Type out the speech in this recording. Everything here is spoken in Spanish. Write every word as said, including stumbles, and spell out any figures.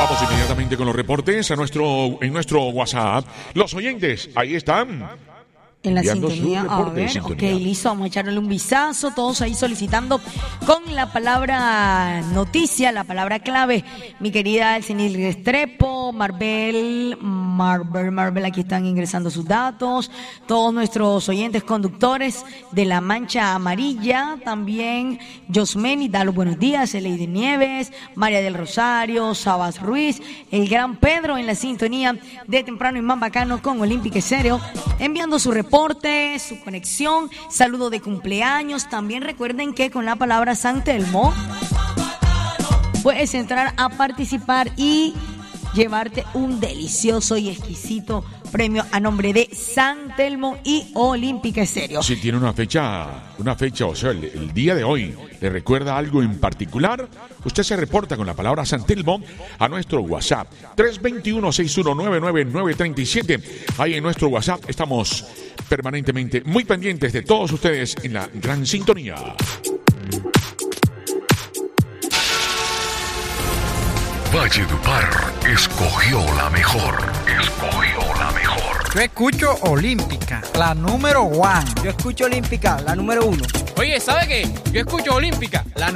Vamos inmediatamente con los reportes a nuestro, en nuestro WhatsApp. Los oyentes, ahí están. En la enviando sintonía, su a reporte de ver, sintonía. ok, listo, vamos a echarle un vistazo, todos ahí solicitando con la palabra noticia, la palabra clave, mi querida Elsenil Restrepo, Marvel, Marvel, Marvel, aquí están ingresando sus datos, todos nuestros oyentes conductores de La Mancha Amarilla, también Josmeni, da los buenos días, Eleide Nieves, María del Rosario, Sabas Ruiz, el gran Pedro en la sintonía de temprano y más bacano con Olímpica Estéreo, enviando su reporte. Reporte, su conexión, saludo de cumpleaños. También recuerden que con la palabra San Telmo puedes entrar a participar y llevarte un delicioso y exquisito premio a nombre de San Telmo y Olímpica Estéreo. Si tiene una fecha, una fecha, o sea, el, el día de hoy le recuerda algo en particular, usted se reporta con la palabra San Telmo a nuestro WhatsApp tres dos uno, seis uno nueve, nueve nueve tres siete. Ahí en nuestro WhatsApp estamos permanentemente muy pendientes de todos ustedes en la gran sintonía. Valledupar escogió la mejor. Escogió la mejor. Yo escucho Olímpica, la número one. Yo escucho Olímpica, la número uno. Oye, ¿sabe qué? Yo escucho Olímpica, la